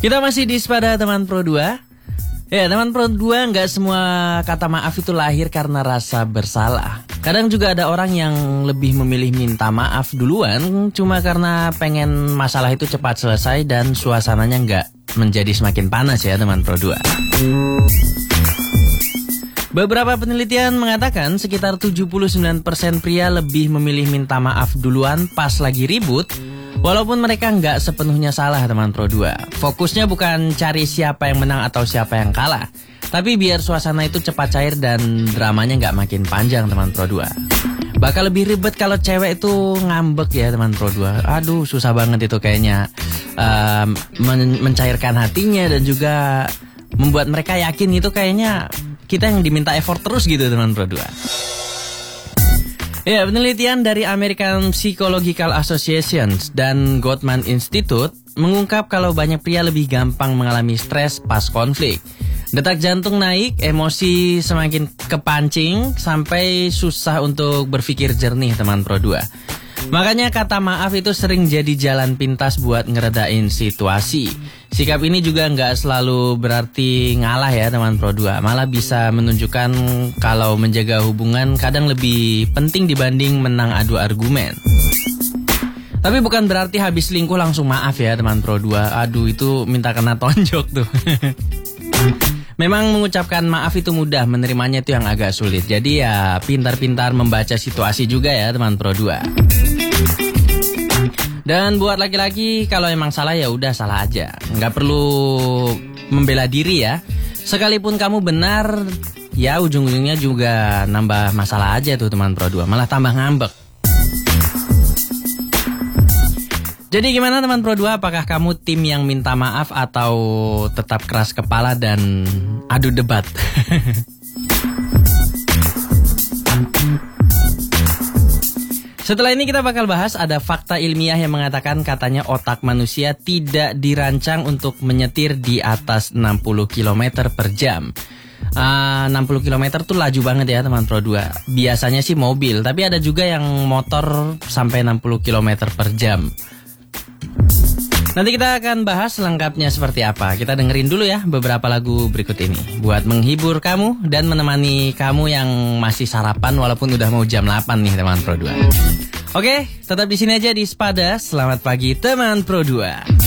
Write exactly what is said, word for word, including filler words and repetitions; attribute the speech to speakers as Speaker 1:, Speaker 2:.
Speaker 1: Kita masih di Sepada Teman Pro dua. Ya, Teman Pro dua, nggak semua kata maaf itu lahir karena rasa bersalah. Kadang juga ada orang yang lebih memilih minta maaf duluan cuma karena pengen masalah itu cepat selesai dan suasananya nggak menjadi semakin panas ya, Teman Pro dua. Beberapa penelitian mengatakan sekitar tujuh puluh sembilan persen pria lebih memilih minta maaf duluan pas lagi ribut, walaupun mereka nggak sepenuhnya salah, Teman Pro dua. Fokusnya bukan cari siapa yang menang atau siapa yang kalah, tapi biar suasana itu cepat cair dan dramanya nggak makin panjang, Teman Pro dua. Bakal lebih ribet kalau cewek itu ngambek ya, Teman Pro dua. Aduh, susah banget itu kayaknya uh, men- mencairkan hatinya dan juga membuat mereka yakin itu kayaknya kita yang diminta effort terus gitu, Teman Pro dua. Ya, penelitian dari American Psychological Association dan Gottman Institute mengungkap kalau banyak pria lebih gampang mengalami stres pas konflik. Detak jantung naik, emosi semakin kepancing, sampai susah untuk berpikir jernih, Teman Pro dua. Makanya kata maaf itu sering jadi jalan pintas buat ngeredain situasi. Sikap ini juga nggak selalu berarti ngalah ya, Teman Pro dua. Malah bisa menunjukkan kalau menjaga hubungan kadang lebih penting dibanding menang adu argumen. Tapi bukan berarti habis selingkuh langsung maaf ya, Teman Pro dua. Aduh, itu minta kena tonjok tuh. Memang mengucapkan maaf itu mudah, menerimanya itu yang agak sulit. Jadi ya pintar-pintar membaca situasi juga ya, Teman Pro dua. Dan buat laki-laki, kalau emang salah ya udah salah aja, nggak perlu membela diri ya. Sekalipun kamu benar, ya ujung-ujungnya juga nambah masalah aja tuh, Teman Pro dua, malah tambah ngambek. Jadi gimana, Teman Pro dua, apakah kamu tim yang minta maaf atau tetap keras kepala dan adu debat? Setelah ini kita bakal bahas ada fakta ilmiah yang mengatakan katanya otak manusia tidak dirancang untuk menyetir di atas enam puluh kilometer per jam. Uh, enam puluh kilometer tuh laju banget ya, Teman Pro dua. Biasanya sih mobil, tapi ada juga yang motor sampai enam puluh kilometer per jam. Nanti kita akan bahas lengkapnya seperti apa. Kita dengerin dulu ya beberapa lagu berikut ini buat menghibur kamu dan menemani kamu yang masih sarapan walaupun udah mau jam delapan nih, Teman Pro dua. Oke, tetap di sini aja di Sepada. Selamat pagi, Teman Pro dua.